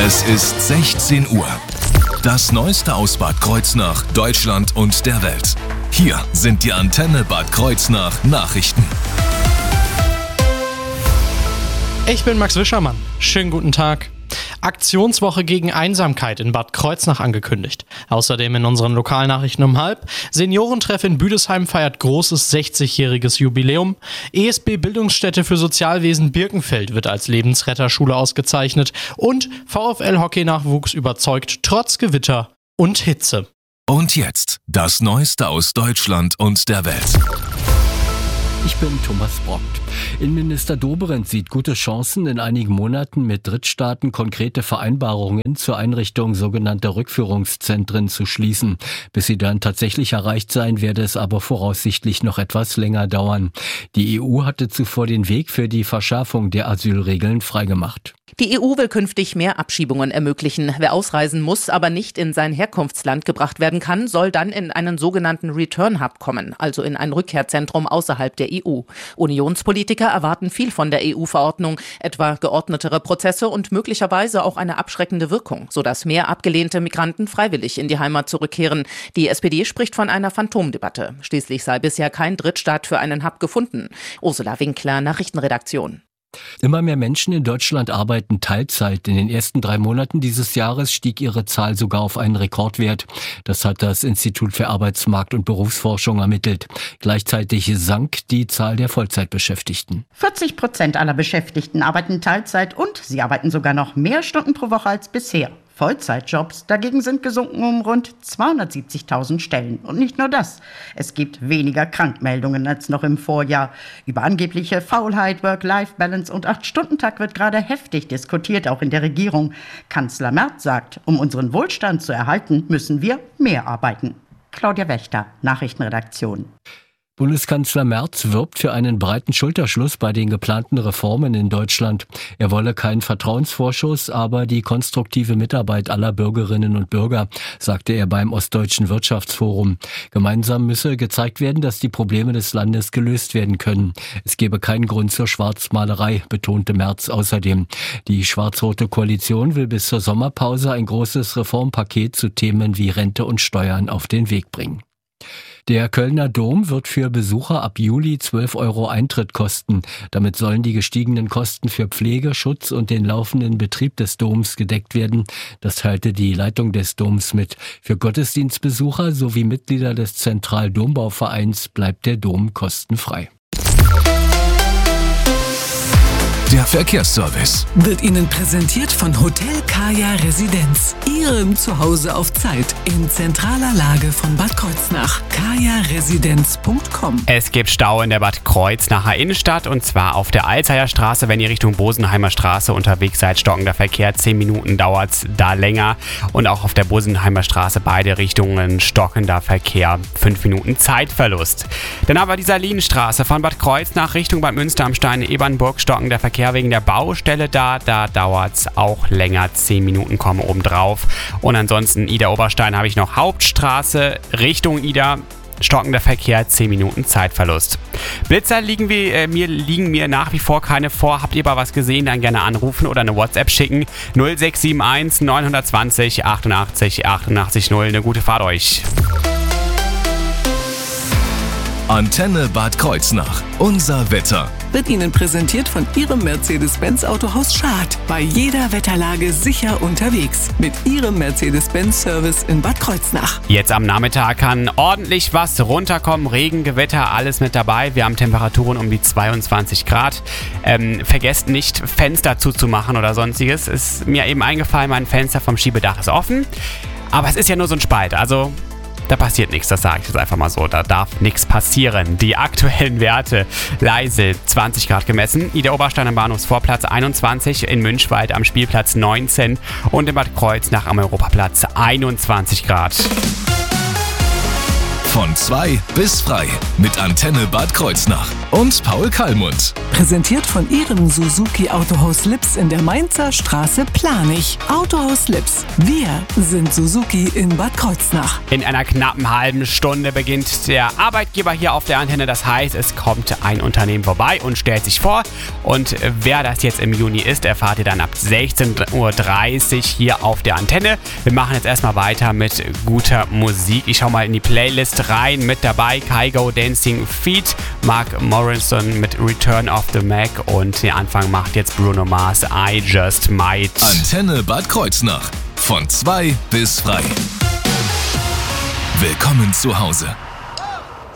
Es ist 16 Uhr. Das Neueste aus Bad Kreuznach, Deutschland und der Welt. Hier sind die Antenne Bad Kreuznach Nachrichten. Ich bin Max Wischermann. Schönen guten Tag. Aktionswoche gegen Einsamkeit in Bad Kreuznach angekündigt. Außerdem in unseren Lokalnachrichten um 12:30. Seniorentreff in Büdesheim feiert großes 60-jähriges Jubiläum. ESB Bildungsstätte für Sozialwesen Birkenfeld wird als Lebensretterschule ausgezeichnet. Und VfL Hockey-Nachwuchs überzeugt trotz Gewitter und Hitze. Und jetzt das Neueste aus Deutschland und der Welt. Ich bin Thomas Brockt. Innenminister Dobrindt sieht gute Chancen, in einigen Monaten mit Drittstaaten konkrete Vereinbarungen zur Einrichtung sogenannter Rückführungszentren zu schließen. Bis sie dann tatsächlich erreicht sein, werde es aber voraussichtlich noch etwas länger dauern. Die EU hatte zuvor den Weg für die Verschärfung der Asylregeln freigemacht. Die EU will künftig mehr Abschiebungen ermöglichen. Wer ausreisen muss, aber nicht in sein Herkunftsland gebracht werden kann, soll dann in einen sogenannten Return Hub kommen, also in ein Rückkehrzentrum außerhalb der EU. Unionspolitiker erwarten viel von der EU-Verordnung, etwa geordnetere Prozesse und möglicherweise auch eine abschreckende Wirkung, sodass mehr abgelehnte Migranten freiwillig in die Heimat zurückkehren. Die SPD spricht von einer Phantomdebatte. Schließlich sei bisher kein Drittstaat für einen Hub gefunden. Ursula Winkler, Nachrichtenredaktion. Immer mehr Menschen in Deutschland arbeiten Teilzeit. In den ersten 3 Monaten dieses Jahres stieg ihre Zahl sogar auf einen Rekordwert. Das hat das Institut für Arbeitsmarkt- und Berufsforschung ermittelt. Gleichzeitig sank die Zahl der Vollzeitbeschäftigten. 40% aller Beschäftigten arbeiten Teilzeit und sie arbeiten sogar noch mehr Stunden pro Woche als bisher. Vollzeitjobs dagegen sind gesunken um rund 270.000 Stellen. Und nicht nur das. Es gibt weniger Krankmeldungen als noch im Vorjahr. Über angebliche Faulheit, Work-Life-Balance und 8-Stunden-Tag wird gerade heftig diskutiert, auch in der Regierung. Kanzler Merz sagt, um unseren Wohlstand zu erhalten, müssen wir mehr arbeiten. Claudia Wächter, Nachrichtenredaktion. Bundeskanzler Merz wirbt für einen breiten Schulterschluss bei den geplanten Reformen in Deutschland. Er wolle keinen Vertrauensvorschuss, aber die konstruktive Mitarbeit aller Bürgerinnen und Bürger, sagte er beim Ostdeutschen Wirtschaftsforum. Gemeinsam müsse gezeigt werden, dass die Probleme des Landes gelöst werden können. Es gebe keinen Grund zur Schwarzmalerei, betonte Merz außerdem. Die schwarz-rote Koalition will bis zur Sommerpause ein großes Reformpaket zu Themen wie Rente und Steuern auf den Weg bringen. Der Kölner Dom wird für Besucher ab Juli 12 € Eintritt kosten. Damit sollen die gestiegenen Kosten für Pflege, Schutz und den laufenden Betrieb des Doms gedeckt werden. Das teilte die Leitung des Doms mit. Für Gottesdienstbesucher sowie Mitglieder des Zentraldombauvereins bleibt der Dom kostenfrei. Der Verkehrsservice wird Ihnen präsentiert von Hotel Kaya Residenz. Ihrem Zuhause auf Zeit in zentraler Lage von Bad Kreuznach. kajaresidenz.com. Es gibt Stau in der Bad Kreuznacher Innenstadt und zwar auf der Alzheimer Straße. Wenn ihr Richtung Bosenheimer Straße unterwegs seid, stockender Verkehr, 10 Minuten dauert es da länger. Und auch auf der Bosenheimer Straße beide Richtungen stockender Verkehr, 5 Minuten Zeitverlust. Dann aber die Salinenstraße von Bad Kreuznach Richtung Bad Münster am Stein, Ebernburg, stockender Verkehr wegen der Baustelle da dauert es auch länger, 10 Minuten kommen obendrauf. Und ansonsten Ida-Oberstein habe ich noch Hauptstraße Richtung Ida, stockender Verkehr, 10 Minuten Zeitverlust. Blitzer liegen mir nach wie vor keine vor. Habt ihr mal was gesehen, dann gerne anrufen oder eine WhatsApp schicken. 0671 920 88 88 0. Eine gute Fahrt euch. Antenne Bad Kreuznach. Unser Wetter. Wird Ihnen präsentiert von Ihrem Mercedes-Benz Autohaus Schad. Bei jeder Wetterlage sicher unterwegs. Mit Ihrem Mercedes-Benz-Service in Bad Kreuznach. Jetzt am Nachmittag kann ordentlich was runterkommen. Regen, Gewitter, alles mit dabei. Wir haben Temperaturen um die 22 Grad. Vergesst nicht, Fenster zuzumachen oder sonstiges. Ist mir eben eingefallen, mein Fenster vom Schiebedach ist offen. Aber es ist ja nur so ein Spalt, also da passiert nichts, das sage ich jetzt einfach mal so. Da darf nichts passieren. Die aktuellen Werte: Leisel 20 Grad gemessen, Ida-Oberstein am Bahnhofsvorplatz 21, in Münchwald am Spielplatz 19 und in Bad Kreuznach am Europaplatz 21 Grad. Von 2 bis frei mit Antenne Bad Kreuznach. und Paul Kallmund. Präsentiert von Ihrem Suzuki Autohaus Lips in der Mainzer Straße Planich. Autohaus Lips. Wir sind Suzuki in Bad Kreuznach. In einer knappen halben Stunde beginnt der Arbeitgeber hier auf der Antenne. Das heißt, es kommt ein Unternehmen vorbei und stellt sich vor. Und wer das jetzt im Juni ist, erfahrt ihr dann ab 16:30 Uhr hier auf der Antenne. Wir machen jetzt erstmal weiter mit guter Musik. Ich schau mal in die Playlist rein. Mit dabei Kygo Dancing Feet, Mark Morrison mit Return of the Mac und den Anfang macht jetzt Bruno Mars, I Just Might. Antenne Bad Kreuznach. Von 2 bis frei. Willkommen zu Hause.